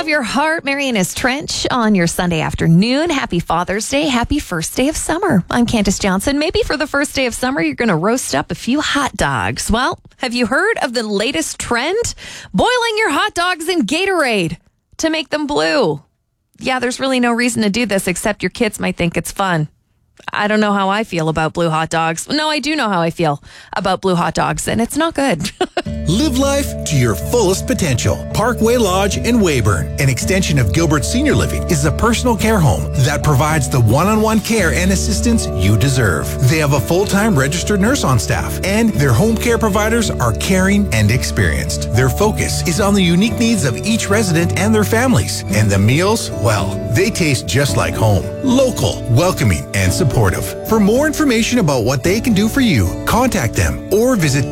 of your heart, Marianas Trench on your Sunday afternoon. Happy Father's Day. Happy first day of summer. I'm Candace Johnson. Maybe for the first day of summer, you're going to roast up a few hot dogs. Well, have you heard of the latest trend? Boiling your hot dogs in Gatorade to make them blue. Yeah, there's really no reason to do this except your kids might think it's fun. I don't know how I feel about blue hot dogs. No, I do know how I feel about blue hot dogs, and it's not good. Live life to your fullest potential. Parkway Lodge in Weyburn, an extension of Gilbert Senior Living, is a personal care home that provides the one-on-one care and assistance you deserve. They have a full-time registered nurse on staff, and their home care providers are caring and experienced. Their focus is on the unique needs of each resident and their families. And the meals, well, they taste just like home. Local, welcoming, and supportive. For more information about what they can do for you, contact them or visit